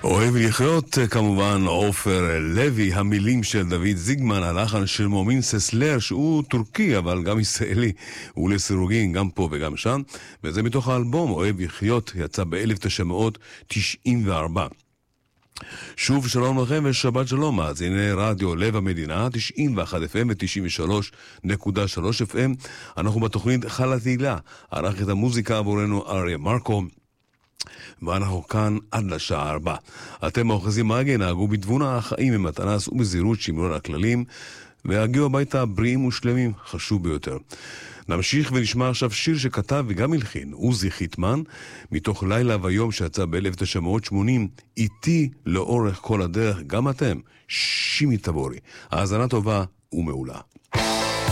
אוהב לחיות, כמובן, עופר לוי, המילים של דוד זיגמן, הלחן של מומין ססלר, שהוא טורקי, אבל גם ישראלי, הוא לסירוגין, גם פה וגם שם, וזה מתוך האלבום, אוהב לחיות, יצא ב-1994. שוב שלום לכם ושבת שלום, אז הנה רדיו לב המדינה, 91 FM ו-93.3 FM, אנחנו בתוכנית חלת תהילה, ערך את המוזיקה עבורנו אריה מרקו, ואנחנו כאן עד לשעה 4. אתם מאוחזים מהגה, נהגו בתבונה, החיים במתנה, עשו בזהירות, שמרו על הכללים, והגיעו הביתה בריאים ושלמים, חשוב ביותר. נמשיך ונשמע עכשיו שיר שכתב וגם הלחין, עוזי חיטמן, מתוך לילה ויום שיצא ב-1980, איתי לאורך כל הדרך, גם אתם, שימי תבורי. האזנה טובה ומעולה.